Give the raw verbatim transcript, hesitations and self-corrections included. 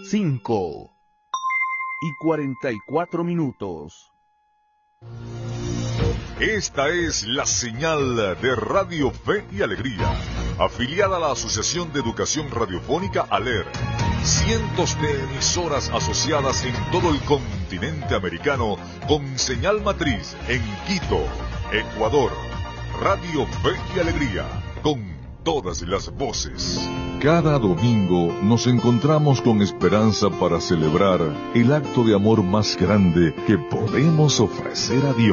cinco y cuarenta y cuatro minutos. Esta es la señal de Radio Fe y Alegría, afiliada a la Asociación de Educación Radiofónica ALER. Cientos de emisoras asociadas en todo el continente americano con señal matriz en Quito, Ecuador. Radio Fe y Alegría, con todas las voces. Cada domingo nos encontramos con esperanza para celebrar el acto de amor más grande que podemos ofrecer a Dios.